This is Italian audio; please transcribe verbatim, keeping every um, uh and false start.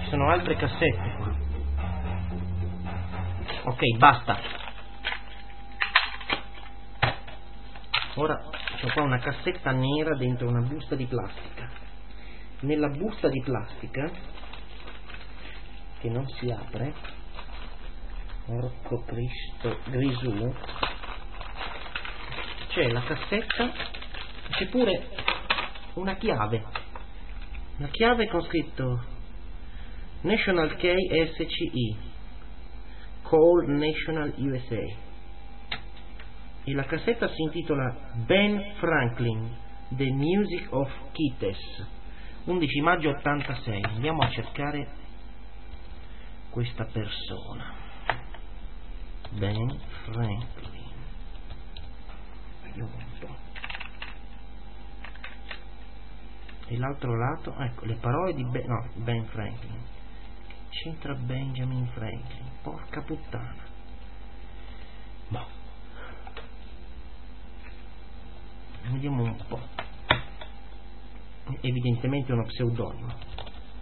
ci sono altre cassette qua. Ok, basta. Ora c'ho qua una cassetta nera dentro una busta di plastica. Nella busta di plastica, che non si apre, porco Cristo Grisù, c'è la cassetta, c'è pure una chiave, una chiave con scritto National K S C I, Call National U S A, e la cassetta si intitola Ben Franklin, The Music of Keats, undici maggio ottantasei. Andiamo a cercare questa persona, Ben Franklin. Vediamo un po'. E l'altro lato, ecco, le parole di Ben, no, Ben Franklin. Che c'entra Benjamin Franklin? Porca puttana. Boh. Vediamo un po'. Evidentemente uno pseudonimo.